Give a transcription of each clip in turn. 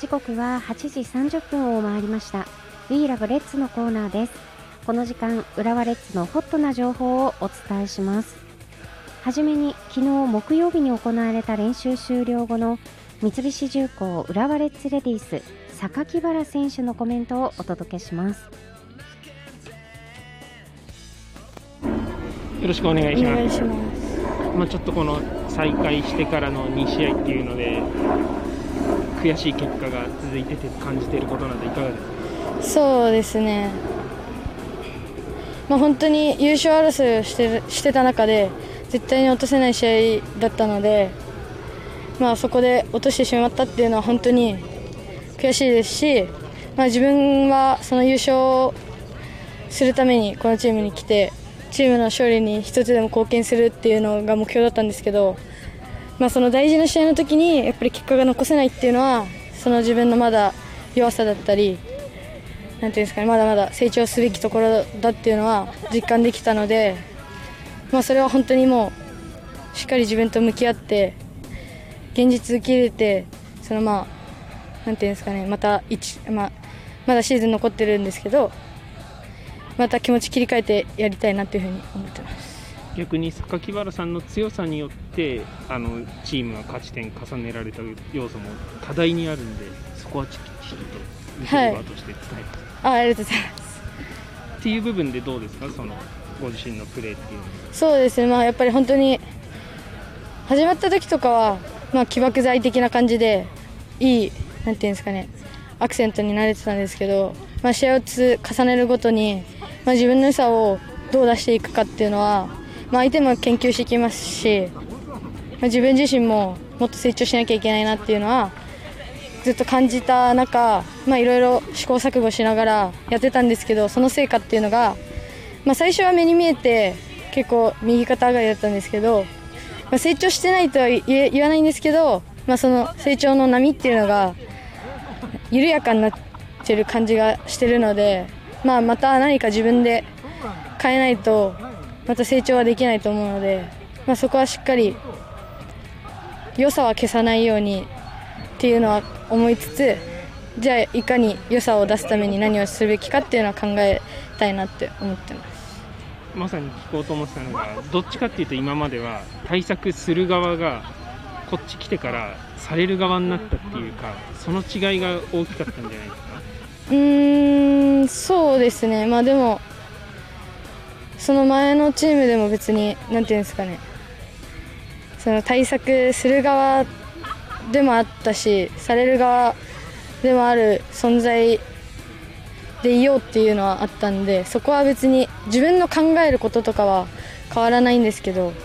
時刻は8時30分を回りました。 We Love Reds のコーナーです。この時間、浦和レッズのホットな情報をお伝えします。はじめに昨日木曜日に行われた練習終了後の三菱重工浦和レッズレディース榊原選手のコメントをお届けします。 よろしくお願いします。 お願いします。 ちょっとこの再開してからの2試合っていうので悔しい結果が続いてて感じていることなどいかがですか？ そうですね、本当に優勝争いをしてた中で絶対に落とせない試合だったので、そこで落としてしまったっていうのは本当に悔しいですし、自分はその優勝するためにこのチームに来てチームの勝利に一つでも貢献するっていうのが目標だったんですけど、その大事な試合の時にやっぱり結果が残せないっていうのはその自分のまだ弱さだったりなんていうんですかね、まだまだ成長すべきところだっていうのは実感できたので、それは本当にもうしっかり自分と向き合って現実受け入れてそのなんていうんですかね、まだシーズン残ってるんですけどまた気持ち切り替えてやりたいなというふうに思ってます。 逆に榊原さんの強さによってチームは勝ち点重ねられた要素も多大にあるんで、そこはちょっと見てる側として伝えます。 ありがとうございます。 っていう部分でどうですか、そのご自身のプレーっていうのは。 そうですね、やっぱり本当に始まった時とかは、起爆剤的な感じでいいなんていうんですかね、アクセントに慣れてたんですけど、試合を重ねるごとに、自分の良さをどう出していくかっていうのは、相手も研究してきますし、自分自身ももっと成長しなきゃいけないなっていうのはずっと感じた中、いろいろ試行錯誤しながらやってたんですけど、その成果っていうのが、最初は目に見えて結構右肩上がりだったんですけど、成長してないとは言わないんですけど、その成長の波っていうのが緩やかになってる感じがしてるので、また何か自分で変えないとまた成長はできないと思うので、そこはしっかり良さは消さないようにっていうのは思いつつ、じゃあいかに良さを出すために何をするべきかっていうのは考えたいなって思ってます。 まさに聞こうと思ってたのが、どっちかっていうと今までは対策する側がこっち来てからされる側になったっていうか、その違いが大きかったんじゃないですか？ そうですね、でもその前のチームでも別になんていうんですかね、その対策する側でもあったし、される側でもある存在でいようっていうのはあったんで、そこは別に自分の考えることとかは変わらないんですけど、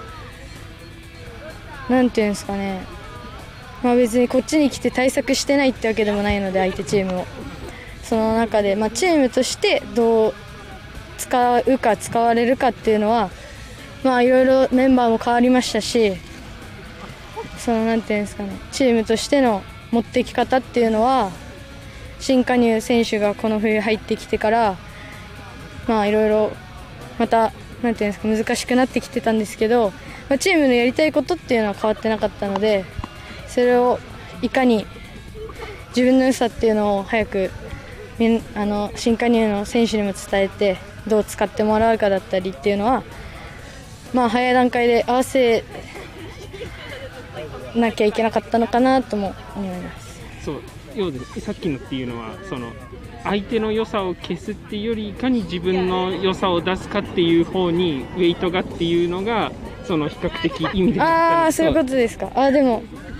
なんていうんですかね、別にこっちに来て対策してないってわけでもないので、相手チームをその中で、チームとしてどう使うか使われるかっていうのは、いろいろメンバーも変わりましたし、そのなんていうんですかね、チームとしての持ってき方っていうのは新加入選手がこの冬入ってきてからいろいろまたなんていうんですか難しくなってきてたんですけど、チームのやりたいことっていうのは変わってなかったので、それをいかに自分の良さっていうのを早く新加入の選手にも伝えてどう使ってもらうかだったりっていうのは、早い段階で合わせなきゃいけなかったのかなとも思います。 そうようでさっきのっていうのは、その相手の良さを消すっていうよりいかに自分の良さを出すかっていう方にウェイトがっていうのが、その比較的意味でそういうことですか。でも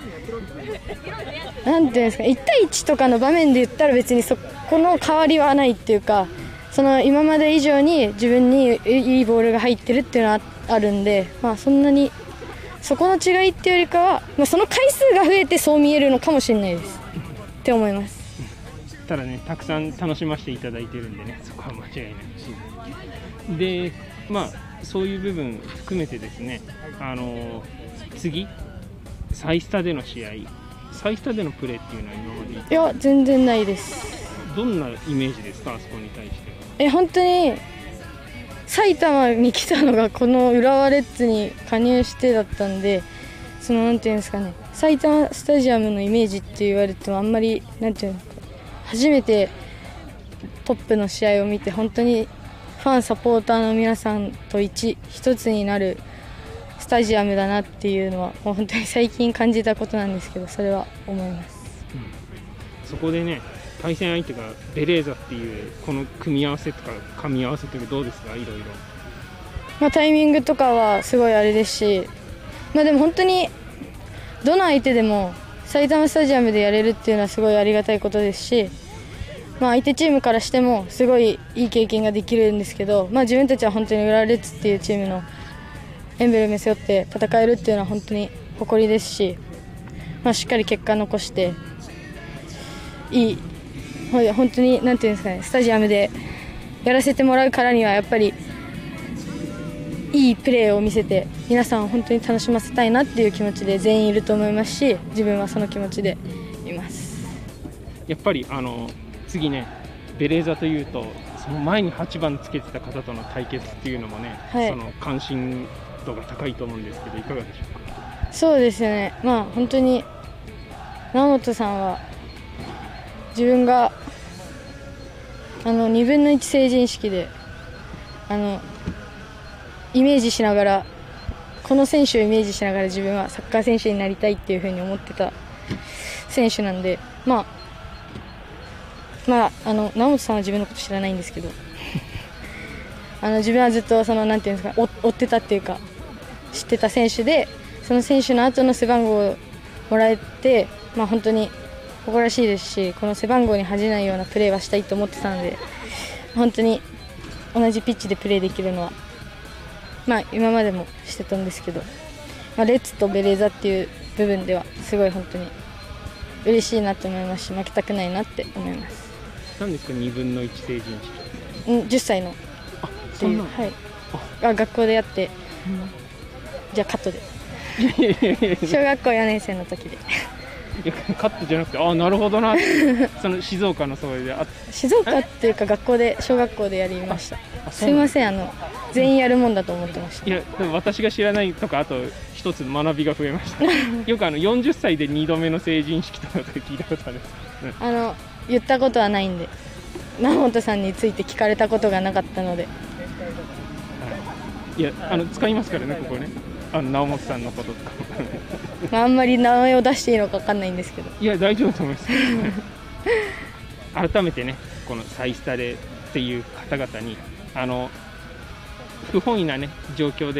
なんていうんですか、1対1とかの場面で言ったら別にそこの変わりはないっていうか、その今まで以上に自分にいいボールが入ってるっていうのはあるんで、そんなにそこの違いっていうよりかは、その回数が増えてそう見えるのかもしれないですって思います。 ただね、たくさん楽しませていただいてるんでね、そこは間違いないし、でそういう部分含めてですね、次サイスタでの試合、サイスタでのプレーっていうのは今までいや全然ないです。 どんなイメージですか、あそこに対しては。 本当に埼玉に来たのがこの浦和レッズに加入してだったんで、 なんていうんですかね、埼玉スタジアムのイメージって言われてもあんまりなんていうのか、初めてトップの試合を見て本当にファンサポーターの皆さんと一つになるスタジアムだなっていうのはもう本当に最近感じたことなんですけど、それは思います。 そこでね、対戦相手がベレーザっていうこの組み合わせとか噛み合わせとかどうですか？いろいろ。 タイミングとかはすごいあれですし、でも本当にどの相手でも埼玉スタジアムでやれるっていうのはすごいありがたいことですし、相手チームからしてもすごいいい経験ができるんですけど、自分たちは本当に浦和レッズっていうチームのエンブレム背負って戦えるっていうのは本当に誇りですし、しっかり結果残していい、本当になんていうんですかね、スタジアムでやらせてもらうからにはやっぱりいいプレーを見せて皆さんを本当に楽しませたいなっていう気持ちで全員いると思いますし、自分はその気持ちでいます。 やっぱり次ね、ベレーザというとその前に8番つけてた方との対決っていうのもね、 はい、 その関心度が高いと思うんですけど、いかがでしょうか？ そうですよね、本当に直本さんは自分が2分の1成人式でイメージしながら、この選手をイメージしながら自分はサッカー選手になりたいっていうふうに思ってた選手なんで、直本さんは自分のこと知らないんですけど自分はずっとなんていうんですか、追ってたっていうか知ってた選手で、その選手の後の背番号をもらえて、本当に誇らしいですし、この背番号に恥じないようなプレーはしたいと思ってたので、本当に同じピッチでプレーできるのは今までもしてたんですけど、レッツとベレーザっていう部分ではすごい本当に嬉しいなと思いますし、負けたくないなって思います。 何ですか2分の1成人式？ 10歳のっていう、学校でやって、じゃあカットで小学校4年生の時でいやカットじゃなくて、なるほどなってその静岡のそれで静岡っていうか学校で小学校でやりました。すいません、全員やるもんだと思ってました。 いやでも私が知らないとか、あと一つ学びが増えましたよく40歳で2度目の成人式とか聞いたことあるんです、 言ったことはないんで、直本さんについて聞かれたことがなかったので、 いや使いますからね、ここね、直本さんのこととかあんまり名前を出していいのか分かんないんですけど、 いや大丈夫と思います改めてね、このサイスタでっていう方々に不本意なね状況で